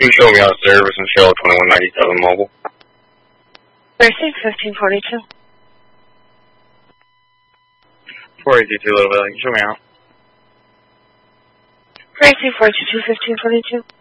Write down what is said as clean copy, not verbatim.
You can show me out of service and show 2197 mobile. Mercy, 1542. 4822 Little Valley. Show me out. Mercy, 422, 1542.